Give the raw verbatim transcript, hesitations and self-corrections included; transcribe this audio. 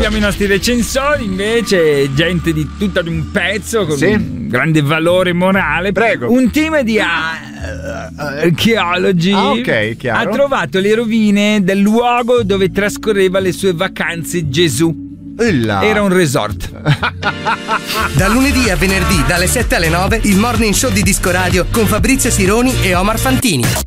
abbiamo i nostri recensori, invece, gente di tutto ad un pezzo con Sì. un grande valore morale. Prego. Un team di uh, archeologi Ah, ok, chiaro. ha trovato le rovine del luogo dove trascorreva le sue vacanze Gesù. Là. Era un resort. Da lunedì a venerdì, dalle sette alle nove, il Morning Show di Disco Radio con Fabrizio Sironi e Omar Fantini.